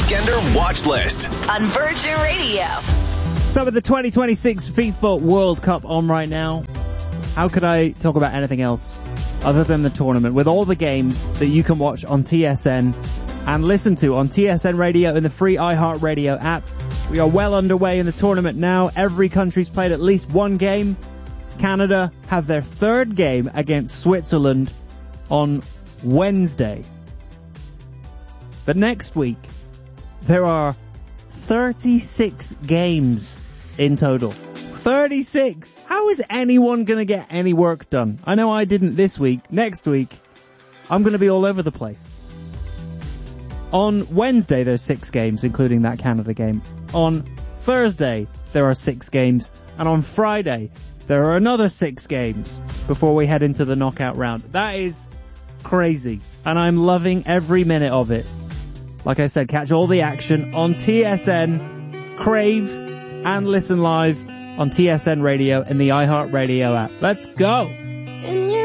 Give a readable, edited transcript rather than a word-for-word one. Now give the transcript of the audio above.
Weekender Watch List on Virgin Radio. So with the 2026 FIFA World Cup on right now, how could I talk about anything else other than the tournament? With all the games that you can watch on TSN and listen to on TSN Radio and the free iHeartRadio app. We are well underway in the tournament now. Every country's played at least one game. Canada have their third game against Switzerland on Wednesday. But next week, there are 36 games in total. 36! How is anyone going to get any work done? I know I didn't this week. Next week, I'm going to be all over the place. On Wednesday, there's 6 games, including that Canada game. On Thursday, there are 6 games. And on Friday, there are another 6 games before we head into the knockout round. That is crazy. And I'm loving every minute of it. Like I said, catch all the action on TSN, Crave, and listen live on TSN Radio and the iHeartRadio app. Let's go!